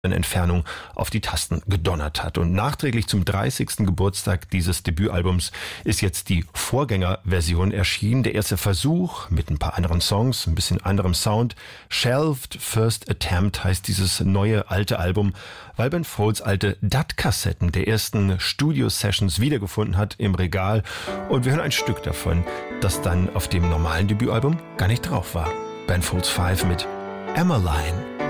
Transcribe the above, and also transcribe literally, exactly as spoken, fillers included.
Entfernung auf die Tasten gedonnert hat. Und nachträglich zum dreißigsten Geburtstag dieses Debütalbums ist jetzt die Vorgängerversion erschienen. Der erste Versuch mit ein paar anderen Songs, ein bisschen anderem Sound. Shelved First Attempt heißt dieses neue alte Album, weil Ben Folds alte D A T-Kassetten der ersten Studio-Sessions wiedergefunden hat im Regal. Und wir hören ein Stück davon, das dann auf dem normalen Debütalbum gar nicht drauf war. Ben Folds Five mit Emmeline.